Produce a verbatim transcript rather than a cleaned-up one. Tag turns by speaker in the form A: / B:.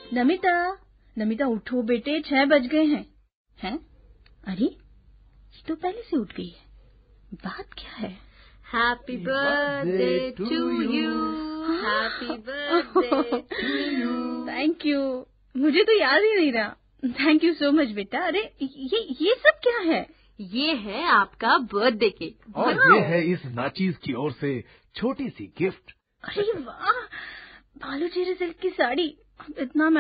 A: नमिता, नमिता उठो बेटे, छह बज गए हैं। हैं? अरे ये तो पहले से उठ गई है, बात क्या है?
B: Happy birthday to you, happy birthday to you.
A: Thank you, मुझे तो याद ही नहीं रहा। थैंक यू सो मच बेटा। अरे ये ये सब क्या है?
B: ये है आपका बर्थडे केक
C: और ये है इस नाचीज की ओर से छोटी सी गिफ्ट।
A: अरे वाह, बालू चेरी सिल्क की साड़ी, इतना